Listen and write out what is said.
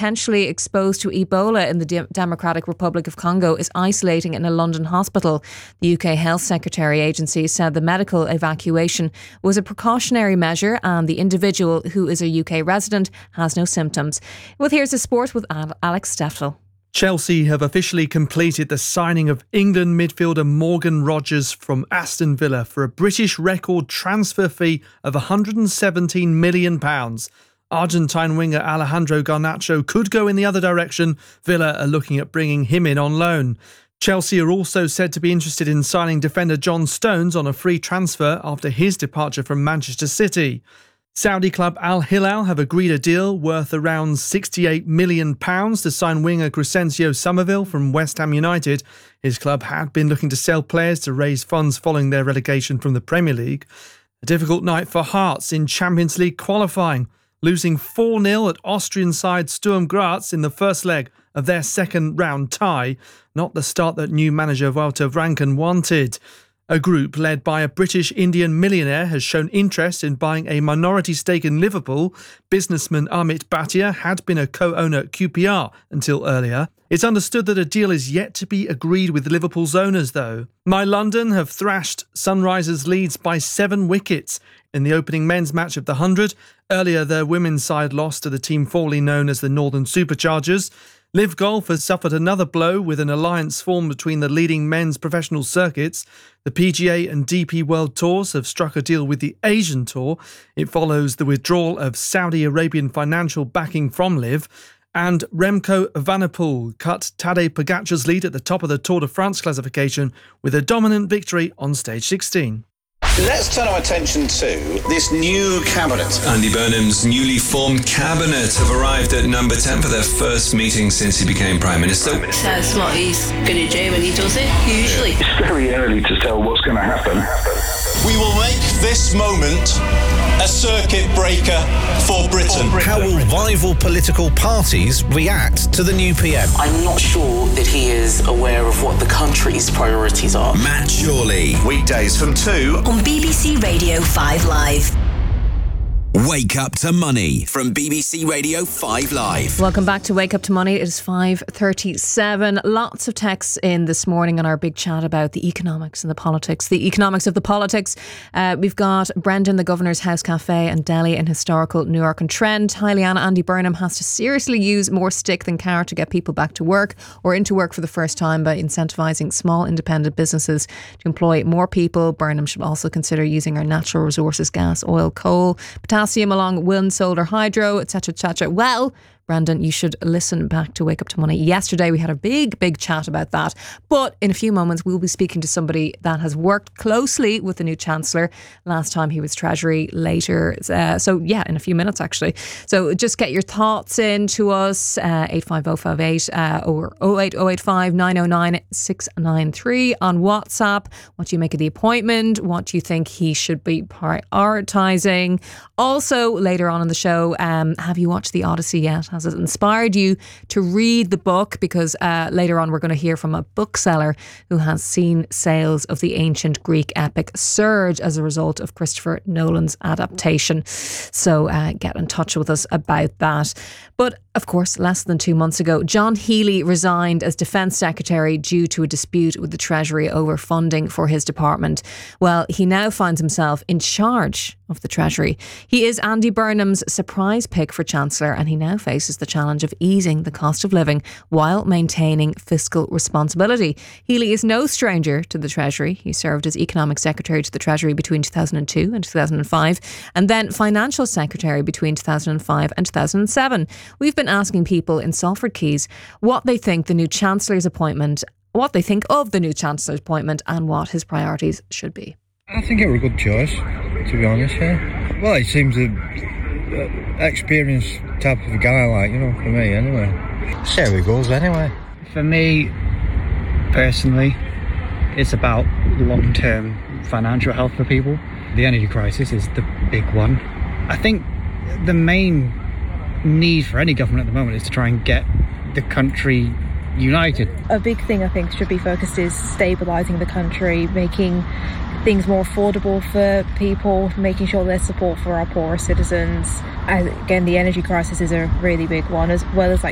potentially exposed to Ebola in the Democratic Republic of Congo is isolating in a London hospital. The UK Health Secretary Agency said the medical evacuation was a precautionary measure and the individual, who is a UK resident, has no symptoms. Well, here's the sport with Alex Steffel. Chelsea have officially completed the signing of England midfielder Morgan Rogers from Aston Villa for a British record transfer fee of £117 million. Argentine winger Alejandro Garnacho could go in the other direction. Villa are looking at bringing him in on loan. Chelsea are also said to be interested in signing defender John Stones on a free transfer after his departure from Manchester City. Saudi club Al Hilal have agreed a deal worth around £68 million to sign winger Crescencio Somerville from West Ham United. His club had been looking to sell players to raise funds following their relegation from the Premier League. A difficult night for Hearts in Champions League qualifying, losing 4-0 at Austrian side Sturm Graz in the first leg of their second round tie. Not the start that new manager Walter Vranken wanted. A group led by a British-Indian millionaire has shown interest in buying a minority stake in Liverpool. Businessman Amit Bhatia had been a co-owner at QPR until earlier. It's understood that a deal is yet to be agreed with Liverpool's owners, though. My London have thrashed Sunrisers Leeds by 7 wickets in the opening men's match of the 100. Earlier, their women's side lost to the team formerly known as the Northern Superchargers. Liv Golf has suffered another blow with an alliance formed between the leading men's professional circuits. The PGA and DP World Tours have struck a deal with the Asian Tour. It follows the withdrawal of Saudi Arabian financial backing from Liv. And Remco Evenepoel cut Tadej Pogacar's lead at the top of the Tour de France classification with a dominant victory on stage 16. Let's turn our attention to this new cabinet. Andy Burnham's newly formed cabinet have arrived at number 10 for their first meeting since he became Prime Minister. That's what he's going to do when he does it, usually. It's very early to tell what's going to happen. We will make this moment a circuit breaker for Britain. How will rival political parties react to the new PM? I'm not sure that he is aware of what the country's priorities are. Matt Chorley. Weekdays from 2 on BBC Radio 5 Live. Wake Up to Money from BBC Radio 5 Live. Welcome back to Wake Up to Money. It is 5:37. Lots of texts in this morning on our big chat about the economics and the politics. The economics of the politics. We've got Brendan, the Governor's House Cafe and Deli in historical Newark and Trent. Hyliana, Andy Burnham has to seriously use more stick than carrot to get people back to work or into work for the first time by incentivising small independent businesses to employ more people. Burnham should also consider using our natural resources, gas, oil, coal, potassium along wind, solar, hydro, etc, etc. Well, Brandon, you should listen back to Wake Up to Money. Yesterday we had a big chat about that. But in a few moments we'll be speaking to somebody that has worked closely with the new Chancellor. Last time he was Treasury, later. In a few minutes actually. So just get your thoughts in to us, 85058 or 08085 909 693 on WhatsApp. What do you make of the appointment? What do you think he should be prioritising? Also, later on in the show, have you watched The Odyssey yet? Has it inspired you to read the book? Because later on we're going to hear from a bookseller who has seen sales of the ancient Greek epic surge as a result of Christopher Nolan's adaptation. So get in touch with us about that. But of course, less than 2 months ago, John Healey resigned as Defence Secretary due to a dispute with the Treasury over funding for his department. Well, he now finds himself in charge of the Treasury. He is Andy Burnham's surprise pick for Chancellor, and he now faces the challenge of easing the cost of living while maintaining fiscal responsibility. Healey is no stranger to the Treasury. He served as Economic Secretary to the Treasury between 2002 and 2005, and then Financial Secretary between 2005 and 2007. We've been asking people in Salford Quays what they think of the new Chancellor's appointment, and what his priorities should be. I think it was a good choice, to be honest, yeah. Well, he seems an experienced type of a guy, for me anyway. See how he goes anyway. For me, personally, it's about long-term financial health for people. The energy crisis is the big one. I think the main need for any government at the moment is to try and get the country united. A big thing I think should be focused is stabilising the country, making things more affordable for people, making sure there's support for our poorer citizens. Again, the energy crisis is a really big one, as well as